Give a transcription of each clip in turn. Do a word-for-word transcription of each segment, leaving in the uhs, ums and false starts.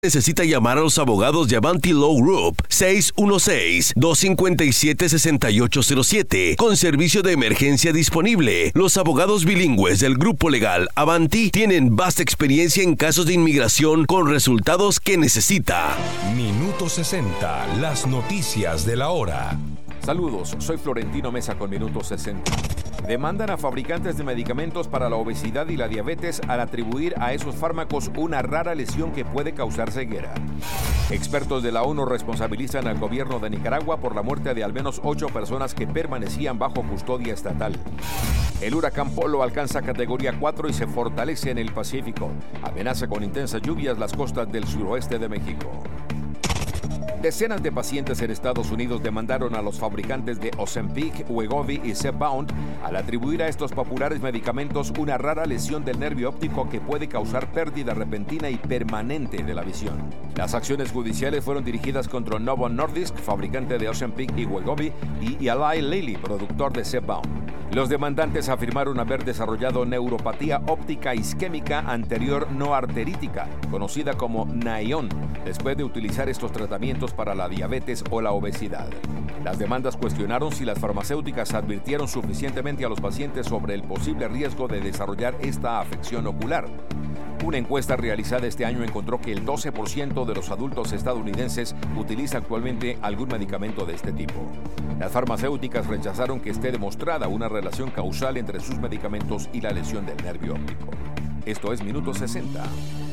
Necesita llamar a los abogados de Avanti Law Group seis uno seis, dos cinco siete, seis ocho cero siete con servicio de emergencia disponible. Los abogados bilingües del grupo legal Avanti tienen vasta experiencia en casos de inmigración con resultados que necesita. Minuto sesenta, las noticias de la hora. Saludos, soy Florentino Mesa con Minuto sesenta. Demandan a fabricantes de medicamentos para la obesidad y la diabetes al atribuir a esos fármacos una rara lesión que puede causar ceguera. Expertos de la ONU responsabilizan al gobierno de Nicaragua por la muerte de al menos ocho personas que permanecían bajo custodia estatal. El huracán Polo alcanza categoría cuatro y se fortalece en el Pacífico. Amenaza con intensas lluvias las costas del suroeste de México. Decenas de pacientes en Estados Unidos demandaron a los fabricantes de Ozempic, Wegovy y Zepbound al atribuir a estos populares medicamentos una rara lesión del nervio óptico que puede causar pérdida repentina y permanente de la visión. Las acciones judiciales fueron dirigidas contra Novo Nordisk, fabricante de Ozempic y Wegovy, y Eli Lilly, productor de Zepbound. Los demandantes afirmaron haber desarrollado neuropatía óptica isquémica anterior no arterítica, conocida como N A I O N, después de utilizar estos tratamientos para la diabetes o la obesidad. Las demandas cuestionaron si las farmacéuticas advirtieron suficientemente a los pacientes sobre el posible riesgo de desarrollar esta afección ocular. Una encuesta realizada este año encontró que el doce por ciento de los adultos estadounidenses utiliza actualmente algún medicamento de este tipo. Las farmacéuticas rechazaron que esté demostrada una relación causal entre sus medicamentos y la lesión del nervio óptico. Esto es Minuto sesenta.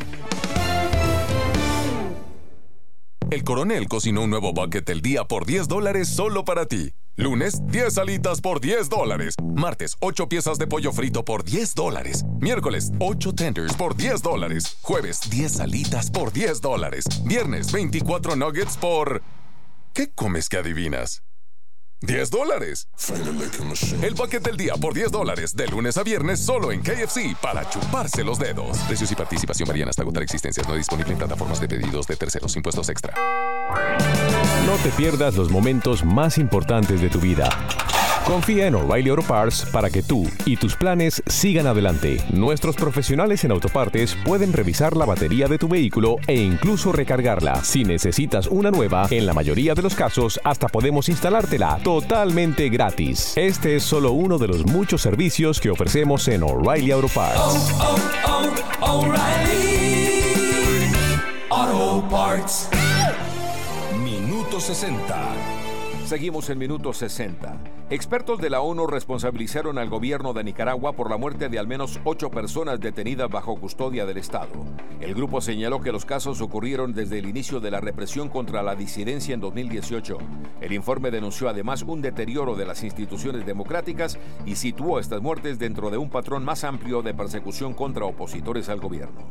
El Coronel cocinó un nuevo bucket del día por diez dólares solo para ti. Lunes, diez alitas por diez dólares. Martes, ocho piezas de pollo frito por diez dólares. Miércoles, ocho tenders por diez dólares. Jueves, diez alitas por diez dólares. Viernes, veinticuatro nuggets por... ¿Qué comes que adivinas? diez dólares. El bucket del día por diez dólares, de lunes a viernes, solo en K F C, para chuparse los dedos. Precios y participación varían hasta agotar existencias. No disponible en plataformas de pedidos de terceros. Impuestos extra. No te pierdas los momentos más importantes de tu vida. Confía en O'Reilly Auto Parts para que tú y tus planes sigan adelante. Nuestros profesionales en autopartes pueden revisar la batería de tu vehículo e incluso recargarla. Si necesitas una nueva, en la mayoría de los casos, hasta podemos instalártela totalmente gratis. Este es solo uno de los muchos servicios que ofrecemos en O'Reilly Auto Parts. Oh, oh, oh, O'Reilly Auto Parts. Minuto sesenta. Seguimos en Minuto sesenta. Expertos de la ONU responsabilizaron al gobierno de Nicaragua por la muerte de al menos ocho personas detenidas bajo custodia del Estado. El grupo señaló que los casos ocurrieron desde el inicio de la represión contra la disidencia en dos mil dieciocho. El informe denunció además un deterioro de las instituciones democráticas y situó estas muertes dentro de un patrón más amplio de persecución contra opositores al gobierno.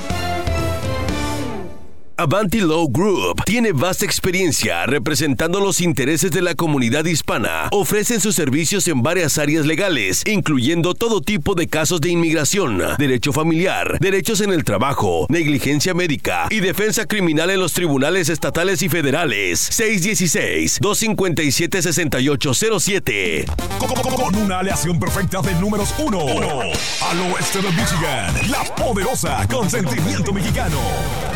Avanti Law Group tiene vasta experiencia representando los intereses de la comunidad hispana. Ofrecen sus servicios en varias áreas legales, incluyendo todo tipo de casos de inmigración, derecho familiar, derechos en el trabajo, negligencia médica y defensa criminal en los tribunales estatales y federales. seis uno seis, dos cinco siete, seis ocho cero siete. Con una aleación perfecta de números uno, uno al oeste de Michigan, la poderosa Consentimiento Mexicano.